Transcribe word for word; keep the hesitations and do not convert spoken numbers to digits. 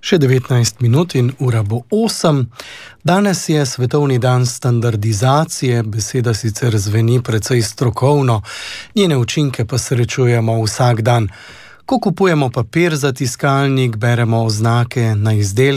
Še devetnajst minut in ura bo osem. Danes je svetovni dan standardizacije, beseda sicer zveni precej strokovno, njene učinke pa srečujemo vsak dan. Ko kupujemo papir za tiskalnik, beremo oznake na izdelkih,